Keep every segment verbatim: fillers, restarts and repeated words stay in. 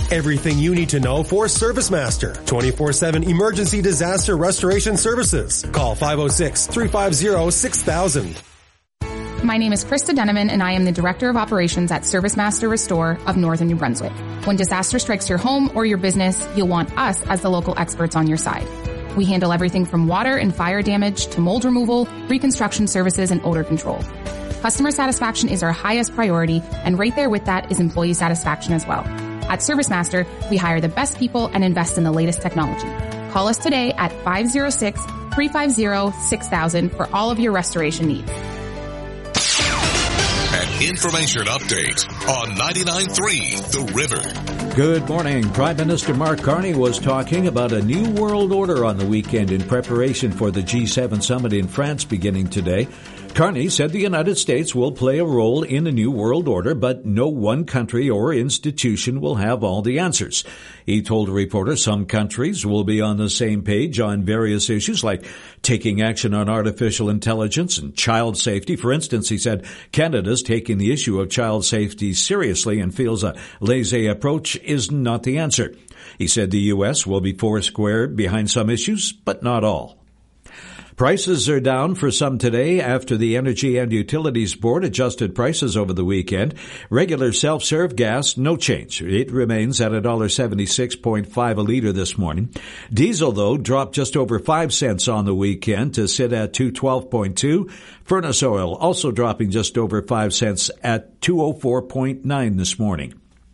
Everything you need to know for ServiceMaster. twenty-four seven emergency disaster restoration services. Call five oh six, three five zero, six thousand. My name is Krista Deneman, and I am the Director of Operations at ServiceMaster Restore of Northern New Brunswick. When disaster strikes your home or your business, you'll want us as the local experts on your side. We handle everything from water and fire damage to mold removal, reconstruction services, and odor control. Customer satisfaction is our highest priority, and right there with that is employee satisfaction as well. At ServiceMaster, we hire the best people and invest in the latest technology. Call us today at five oh six, three five zero, six thousand for all of your restoration needs. An information update on ninety-nine point three The River. Good morning. Prime Minister Mark Carney was talking about a new world order on the weekend in preparation for the G seven summit in France beginning today. Carney said the United States will play a role in the new world order, but no one country or institution will have all the answers. He told reporters some countries will be on the same page on various issues like taking action on artificial intelligence and child safety. For instance, he said Canada's taking the issue of child safety seriously and feels a laissez approach is not the answer. He said the U S will be foursquare behind some issues, but not all. Prices are down for some today after the Energy and Utilities Board adjusted prices over the weekend. Regular self-serve gas, no change. It remains at one dollar seventy-six point five a liter this morning. Diesel, though, dropped just over five cents on the weekend to sit at two twelve point two. Furnace oil also dropping just over five cents at two oh four point nine this morning.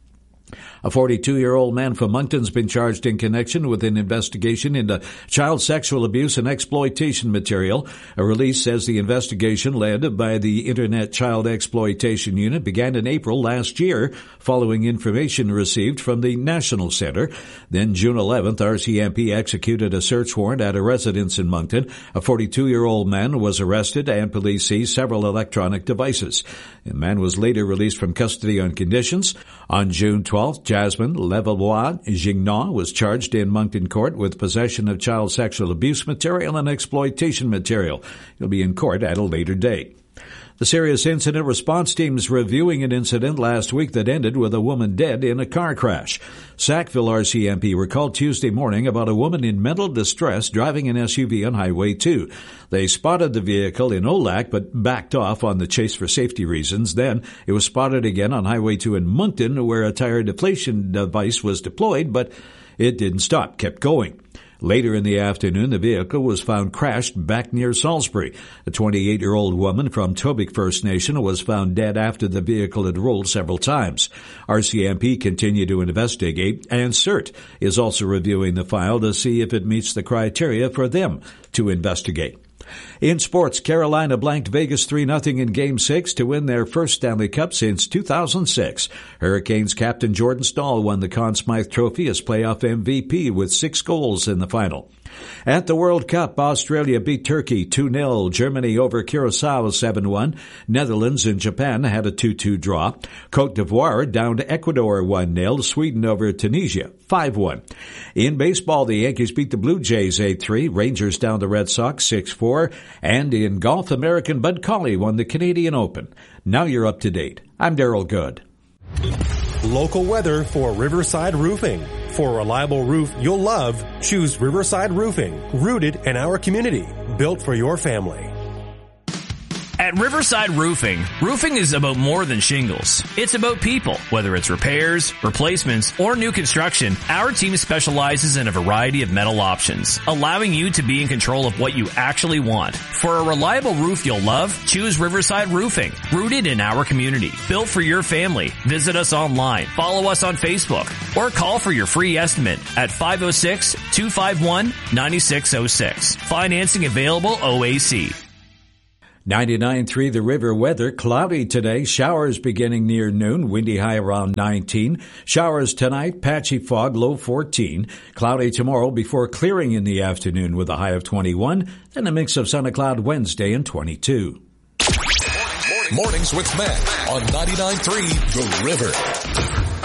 A forty-two-year-old man from Moncton's been charged in connection with an investigation into child sexual abuse and exploitation material. A release says the investigation led by the Internet Child Exploitation Unit began in April last year following information received from the National Center. Then June eleventh, R C M P executed a search warrant at a residence in Moncton. A forty-two-year-old man was arrested and police seized several electronic devices. The man was later released from custody on conditions. On June twelfth, Jasmine Levallois-Gignac was charged in Moncton Court with possession of child sexual abuse material and exploitation material. He'll be in court at a later date. The Serious Incident Response Team's reviewing an incident last week that ended with a woman dead in a car crash. Sackville R C M P recalled Tuesday morning about a woman in mental distress driving an S U V on Highway two. They spotted the vehicle in Olac but backed off on the chase for safety reasons. Then it was spotted again on Highway two in Moncton where a tire deflation device was deployed, but it didn't stop, kept going. Later in the afternoon, the vehicle was found crashed back near Salisbury. A twenty-eight-year-old woman from Tobic First Nation was found dead after the vehicle had rolled several times. R C M P continued to investigate, and CERT is also reviewing the file to see if it meets the criteria for them to investigate. In sports, Carolina blanked Vegas three nothing in Game six to win their first Stanley Cup since two thousand six. Hurricanes captain Jordan Staal won the Conn Smythe Trophy as playoff M V P with six goals in the final. At the World Cup, Australia beat Turkey two nil. Germany over Curacao seven one. Netherlands and Japan had a two two draw. Cote d'Ivoire down to Ecuador one nil. Sweden over Tunisia five one. In baseball, the Yankees beat the Blue Jays eight three. Rangers down the Red Sox six four. And in golf, American Bud Colley won the Canadian Open. Now you're up to date. I'm Daryl Good. Local weather for Riverside Roofing. For a reliable roof you'll love, choose Riverside Roofing, rooted in our community, built for your family. At Riverside Roofing, roofing is about more than shingles. It's about people. Whether it's repairs, replacements, or new construction, our team specializes in a variety of metal options, allowing you to be in control of what you actually want. For a reliable roof you'll love, choose Riverside Roofing, rooted in our community, built for your family. Visit us online, follow us on Facebook, or call for your free estimate at five oh six, two five one, nine six oh six. Financing available O A C. ninety-nine point three The River weather. Cloudy today. Showers beginning near noon. Windy high around nineteen. Showers tonight. Patchy fog. Low fourteen. Cloudy tomorrow before clearing in the afternoon with a high of twenty-one. Then a mix of sun and cloud Wednesday and twenty-two. Mornings with Matt on ninety-nine point three The River.